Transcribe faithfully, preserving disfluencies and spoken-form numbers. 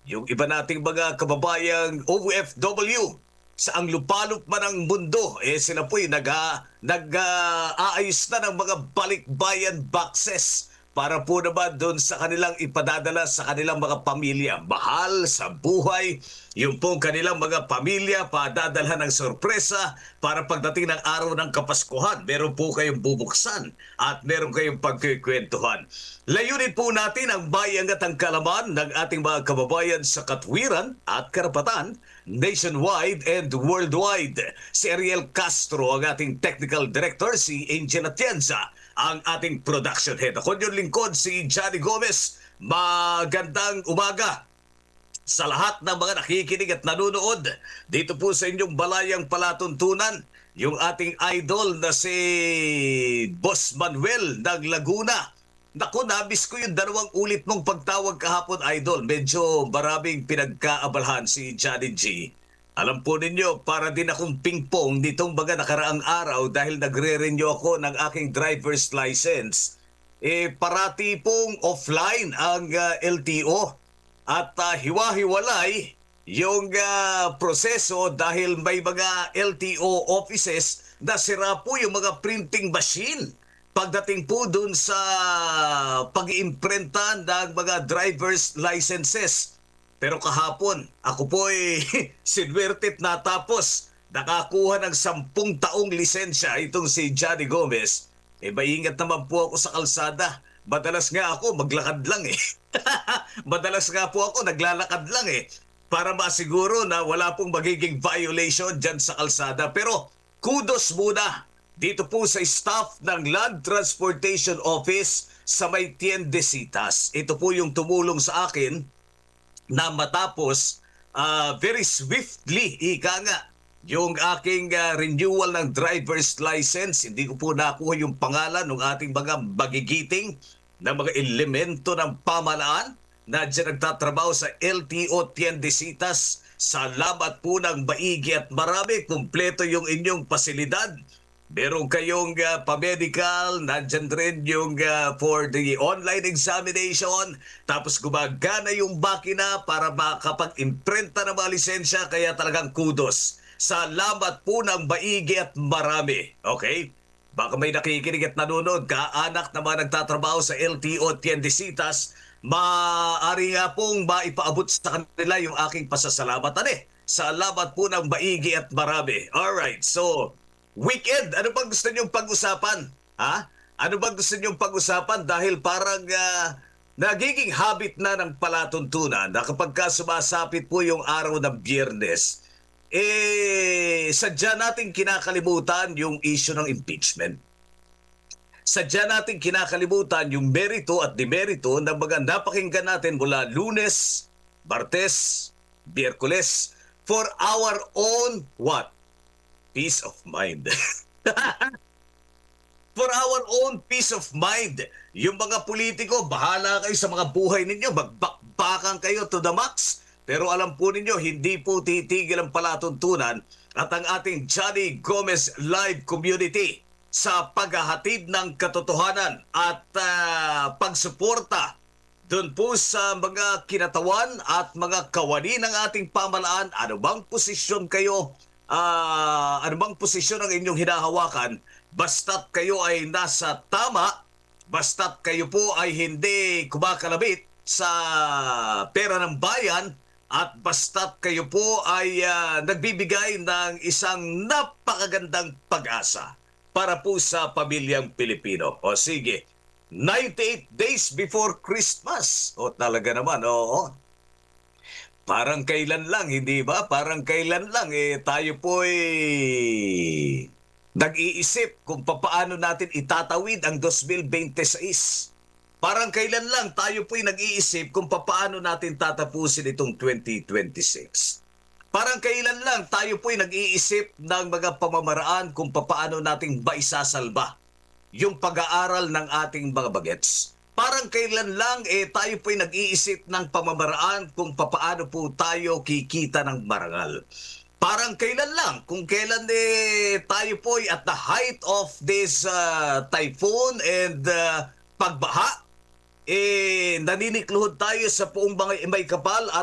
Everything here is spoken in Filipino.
yung iba nating mga kababayang O F W sa ang lupalop man ang mundo, eh sila po'y nag, nag-aayos na ng mga balikbayan boxes para po naman doon sa kanilang ipadadala sa kanilang mga pamilya. Mahal sa buhay, yung pong kanilang mga pamilya padadalhan ng sorpresa para pagdating ng araw ng Kapaskuhan. Meron po kayong bubuksan at meron kayong pagkikwentuhan. Layunin po natin ang bayang at ang kalaman ng ating mga kababayan sa katwiran at karapatan nationwide and worldwide. Si Ariel Castro ang ating technical director, si Angel Atienza ang ating production head. Ako yung lingkod, si Johnny Gomez. Magandang umaga sa lahat ng mga nakikinig at nanonood dito po sa inyong balayang palatuntunan. Yung ating idol na si Boss Manuel ng Laguna. Naku, nabis ko yung dalawang ulit mong pagtawag kahapon, idol. Medyo maraming pinagkaabalahan si Johnny G. Alam po ninyo, para din akong pingpong nitong mga nakaraang araw dahil nagre-renew ako ng aking driver's license. Eh, parati pong offline ang uh, L T O at uh, hiwa-hiwalay yung uh, proseso dahil may mga L T O offices na sira po yung mga printing machine. Pagdating po dun sa pag-iimprenta ng mga driver's licenses. Pero kahapon, ako po ay sinwertit natapos. Nakakuha ng sampung taong lisensya itong si Johnny Gomez. Eh, maingat naman po ako sa kalsada. Madalas nga ako maglakad lang eh. Madalas nga po ako naglalakad lang eh. Para masiguro na wala pong magiging violation dyan sa kalsada. Pero kudos muna dito po sa staff ng Land Transportation Office sa may Tiendesitas. Ito po yung tumulong sa akin na matapos uh, very swiftly, ika nga, yung aking uh, renewal ng driver's license. Hindi ko po nakuha yung pangalan ng ating mga magigiting na mga elemento ng pamalaan na dyan nagtatrabaho sa L T O Tiendesitas. Salamat po ng maigi at marami. Kumpleto yung inyong pasilidad. Meron kayong uh, pa-medical, nandyan rin yung uh, for the online examination, tapos gumagana yung makina para makapag-imprenta ng mga lisensya, kaya talagang kudos. Salamat po ng maigi at marami. Okay? Baka may nakikinig at nanonood, kaanak na mga nagtatrabaho sa L T O Tiendesitas, maaari nga pong maipaabot sa kanila yung aking pasasalamatan eh. Salamat po ng maigi at marami. Alright, so weekend, ano bang gusto niyong pag-usapan? Ha? Ano bang gusto niyong pag-usapan? Dahil parang uh, nagiging habit na ng palatuntunan na kapag ka sumasapit po yung araw ng Biyernes, eh, sadya natin kinakalimutan yung issue ng impeachment. Sadya natin kinakalimutan yung merito at demerito ng mga napakinggan natin mula Lunes, Martes, Biyerkules for our own what? Peace of mind. For our own peace of mind. Yung mga politiko, bahala kayo sa mga buhay ninyo. Magbakbakan kayo to the max. Pero alam po ninyo, hindi po titigil ang palatuntunan at ang ating Johnny Gomez Live Community sa paghahatid ng katotohanan at uh, pagsuporta doon po sa mga kinatawan at mga kawani ng ating pamalaan. Ano bang posisyon kayo? Uh, ano bang posisyon ang inyong hinahawakan, basta't kayo ay nasa tama, basta't kayo po ay hindi kumakalabit sa pera ng bayan, at basta't kayo po ay uh, nagbibigay ng isang napakagandang pag-asa para po sa pamilyang Pilipino. O sige, ninety-eight days before Christmas. O talaga naman, oo. Parang kailan lang, hindi ba? Parang kailan lang, eh, tayo po eh, nag-iisip kung paano natin itatawid ang twenty twenty-six. Parang kailan lang tayo po ay nag-iisip kung paano natin tatapusin itong twenty twenty-six. Parang kailan lang tayo po ay nag-iisip ng mga pamamaraan kung paano natin maisasalba yung pag-aaral ng ating mga bagets. Parang kailan lang eh tayo po'y nag-iisip ng pamamaraan kung papaano po tayo kikita ng marangal. Parang kailan lang kung kailan eh tayo po'y at the height of this uh, typhoon and uh, pagbaha, eh naninikluhod tayo sa poong mga may kapal at